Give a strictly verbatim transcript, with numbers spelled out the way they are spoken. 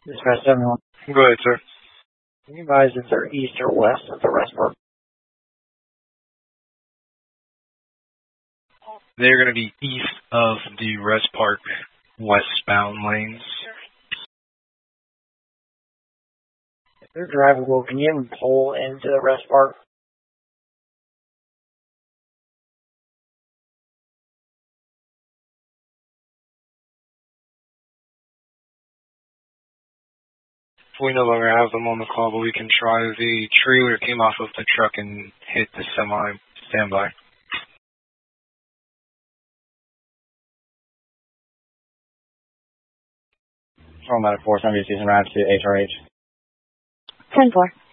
Dispatch seven one. Go ahead, sir. Can you advise if they're east or west of the rest park? They're going to be east of the Rest Park westbound lanes. If they're drivable, can you have them pull into the rest park? We no longer have them on the call, but we can try. The trailer came off of the truck and hit the semi. Standby. From about a four seventy season route to H R H. ten four.